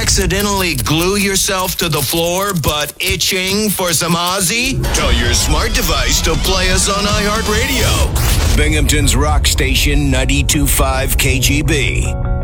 accidentally glue yourself to the floor but itching for some Ozzy? Tell your smart device to play us on iHeartRadio. Binghamton's Rock Station 92.5 KGB.